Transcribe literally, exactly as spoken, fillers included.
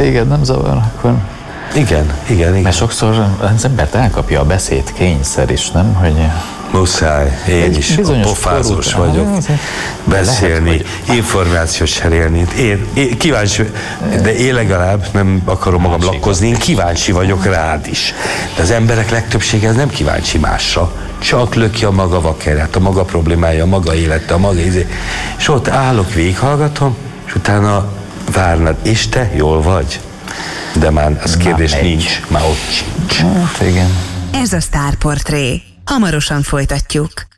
téged nem zavar, akkor... Igen, igen, igen. Mert sokszor az embert elkapja a beszéd kényszer is, nem? Hogy muszáj, én is pofázós vagyok, beszélni, lehet, hogy... információt cserélni. Én, én kíváncsi, de én legalább nem akarom magam lakkozni, én kíváncsi vagyok rád is. De az emberek legtöbbsége ez nem kíváncsi másra, csak löki a maga vakerát, a maga problémája, a maga élete, a maga ízé. És ott állok, végighallgatom, és utána várnad, és te jól vagy? De már az kérdés már nincs, már ott sincs. Hát igen. Ez a Sztárportré. Hamarosan folytatjuk.